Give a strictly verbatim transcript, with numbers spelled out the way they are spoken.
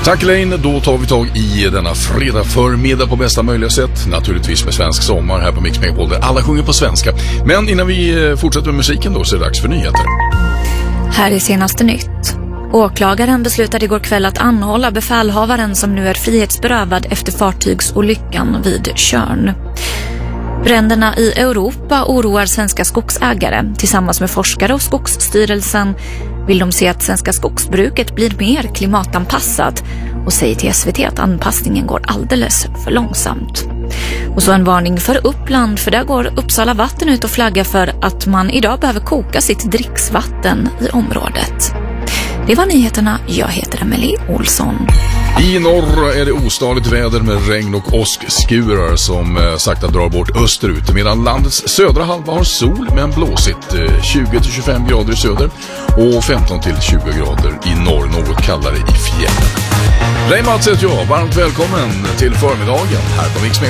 Tack Elaine, då tar vi tag i denna fredag förmiddag på bästa möjliga sätt. Naturligtvis med svensk sommar här på Mix Megapol där alla sjunger på svenska. Men innan vi fortsätter med musiken då så är det dags för nyheter. Här är senaste nytt. Åklagaren beslutade igår kväll att anhålla befälhavaren som nu är frihetsberövad efter fartygsolyckan vid Tjörn. Bränderna i Europa oroar svenska skogsägare. Tillsammans med forskare och Skogsstyrelsen vill de se att svenska skogsbruket blir mer klimatanpassat och säger till S V T att anpassningen går alldeles för långsamt. Och så en varning för Uppland, för där går Uppsala vatten ut och flaggar för att man idag behöver koka sitt dricksvatten i området. Det var nyheterna. Jag heter Emily Olsson. I norr är det ostadigt väder med regn och åskskurar som sakta drar bort österut, medan landets södra halva har sol men blåsigt, tjugo till tjugofem grader i söder och femton till tjugo grader i norr, något kallare i fjällen. Ray Mats heter jag, varmt välkommen till förmiddagen här på Mix Megapol.